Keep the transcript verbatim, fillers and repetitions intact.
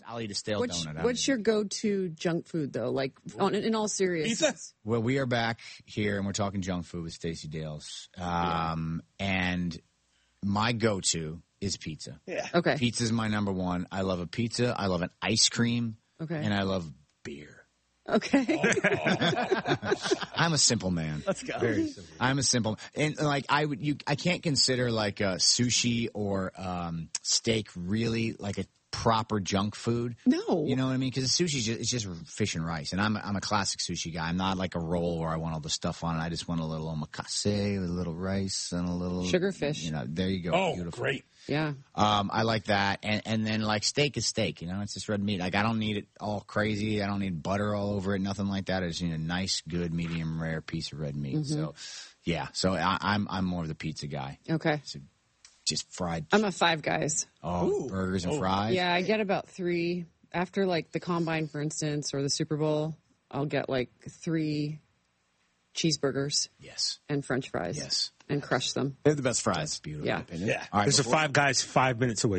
I'll eat a stale What's, donut. what's your go-to junk food, though? Like, on, in all seriousness. Pizza? Well, we are back here, and we're talking junk food with Stacey Dales. Um, and my go-to is pizza. Yeah. Okay. Pizza is my number one. I love a pizza. I love an ice cream. Okay. And I love beer. Okay. I'm a simple man. Let's go. Very simple. I'm a simple and like I would you I can't consider like a sushi or um, steak really like a proper junk food. No. You know what I mean? Because sushi just, it's just fish and rice, and I'm I'm a classic sushi guy. I'm not like a roll where I want all the stuff on it. I just want a little omakase with a little rice and a little Sugar fish. You know, there you go. Oh, Beautiful. great. Yeah. Um, I like that, and and then like steak is steak. You know, it's just red meat. Like I don't need it all crazy. I don't need butter all over it. Nothing like that. I just need a nice, good, medium rare piece of red meat. Mm-hmm. So, yeah. So I, I'm I'm more of the pizza guy. Okay. So just fried. I'm a Five Guys. Oh, Ooh. burgers and Oh. fries. Yeah, I get about three. After, like, the Combine, for instance, or the Super Bowl, I'll get, like, three cheeseburgers Yes. and French fries. Yes. And crush them. They have the best fries. That's beautiful. Yeah. Opinion. Yeah. All right. There's a before- Five Guys five minutes away.